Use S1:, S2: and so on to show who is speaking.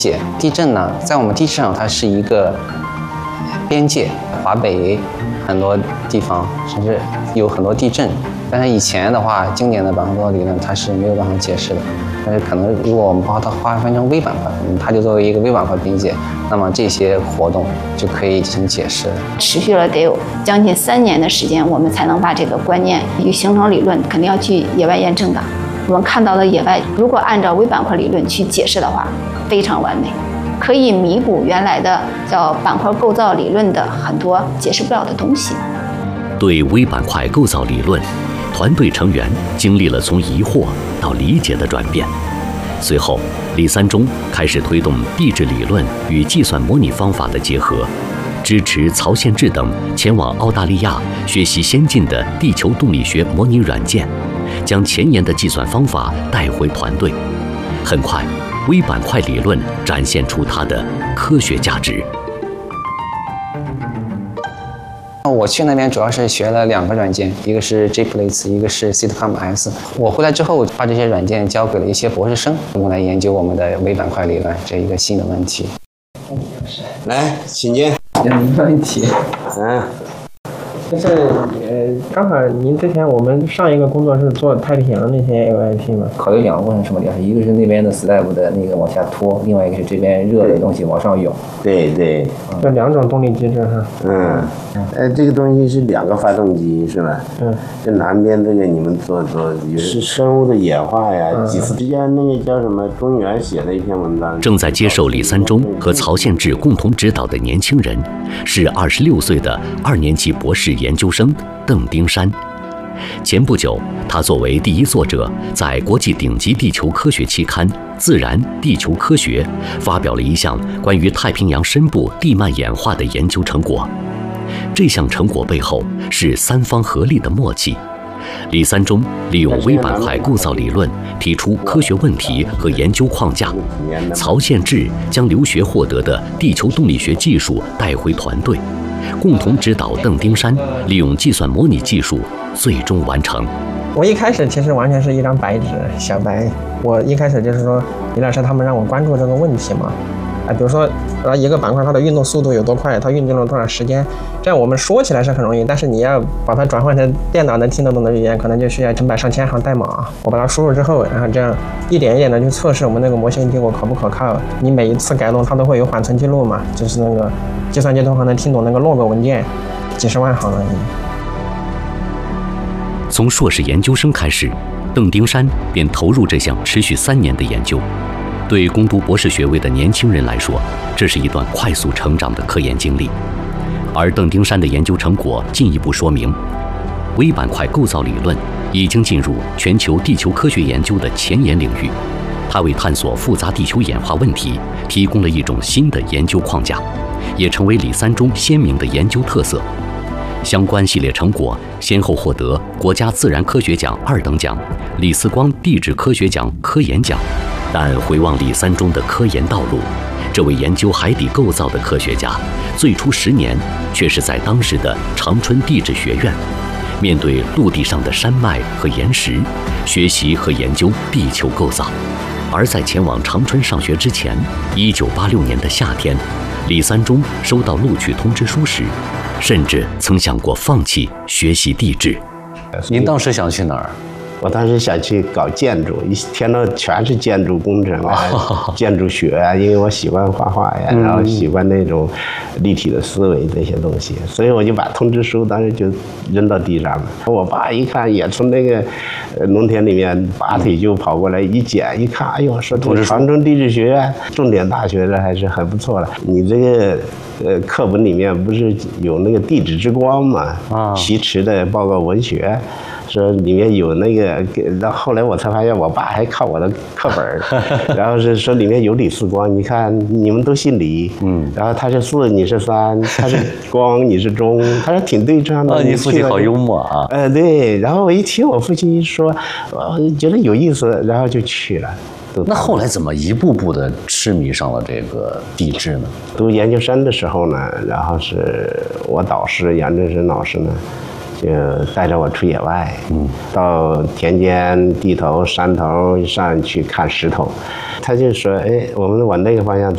S1: 地震呢，在我们地质上它是一个边界，华北很多地方甚至有很多地震，但是以前的话，经典的板块构造理论它是没有办法解释的。但是可能如果我们把它划分成微板块，它就作为一个微板块边界，那么这些活动就可以进行解释。
S2: 持续了得有将近3年的时间，我们才能把这个观念与形成理论，肯定要去野外验证的。我们看到的野外，如果按照微板块理论去解释的话，非常完美，可以弥补原来的叫板块构造理论的很多解释不了的东西。
S3: 对微板块构造理论，团队成员经历了从疑惑到理解的转变。随后，李三中开始推动地质理论与计算模拟方法的结合，支持曹宪志等前往澳大利亚学习先进的地球动力学模拟软件，将前沿的计算方法带回团队。很快，微板块理论展现出它的科学价值。
S1: 我去那边主要是学了2个软件，一个是 JPlates， 一个是 Sitcom-S。我回来之后，把这些软件交给了一些博士生，用来研究我们的微板块理论这一个新的问题。
S4: 来，请进。
S5: 没问题。就是刚好您之前我们上一个工作是做太平洋那些 AOIP 嘛？
S6: 考虑2个过程什么点？一个是那边的 slab 的那个往下拖，另外一个是这边热的东西往上涌。
S4: 对对，
S5: 这2种动力机制哈。
S4: 这个东西是2个发动机是吧？这南边这个你们做是生物的演化呀，几次之间那个叫什么中原写的一篇文章。
S3: 正在接受李三中和曹宪志共同指导的年轻人，是26岁的2年级博士研究生邓丁山。前不久，他作为第一作者，在国际顶级地球科学期刊《自然地球科学》发表了一项关于太平洋深部地幔演化的研究成果。这项成果背后是3方合力的默契。李三中利用微板块构造理论提出科学问题和研究框架，曹宪志将留学获得的地球动力学技术带回团队，共同指导邓丁山利用计算模拟技术最终完成。
S5: 我一开始其实完全是一张白纸，小白。我一开始就是说，李老师他们让我关注这个问题嘛，比如说，一个板块它的运动速度有多快，它运动了多少时间，这样我们说起来是很容易，但是你要把它转换成电脑能听得懂的语言，可能就需要成百上千行代码。我把它输入之后，然后这样一点一点的去测试我们那个模型结果可不可靠。你每一次改动它都会有缓存记录嘛，就是那个计算机通常能听懂那个 log 文件，几十万行而已。
S3: 从硕士研究生开始，邓丁山便投入这项持续3年的研究。对攻读博士学位的年轻人来说，这是一段快速成长的科研经历。而邓丁山的研究成果进一步说明，微板块构造理论已经进入全球地球科学研究的前沿领域。它为探索复杂地球演化问题提供了一种新的研究框架，也成为李三中鲜明的研究特色。相关系列成果先后获得国家自然科学奖2等奖、李四光地质科学奖科研奖。但回望李三中的科研道路，这位研究海底构造的科学家，最初10年却是在当时的长春地质学院，面对陆地上的山脉和岩石，学习和研究地球构造。而在前往长春上学之前，1986年的夏天，李三中收到录取通知书时，甚至曾想过放弃学习地质。
S1: 您当时想去哪儿？
S4: 我当时想去搞建筑，一天到全是建筑工程啊，建筑学啊，因为我喜欢画画呀，然后喜欢那种立体的思维这些东西，所以我就把通知书当时就扔到地上了。我爸一看，也从那个农田里面拔腿就跑过来一捡，一看，哎呦，说这长春地质学院重点大学的还是很不错的。你这个课本里面不是有那个地质之光嘛？习池的报告文学。说里面有那个，然后后来我才发现，我爸还看我的课本，然后是说里面有李四光，你看你们都姓李，然后他是4，你是3，他是光，你是中，他说挺对称的。
S1: 你父亲好幽默啊！
S4: 对，然后我一听我父亲一说，我觉得有意思，然后就去了。
S1: 那后来怎么一步步的痴迷上了这个地质呢？
S4: 读研究生的时候呢，然后是我导师杨振声老师呢，就带着我出野外，到田间、地头、山头上去看石头。他就说：“哎，我们往那个方向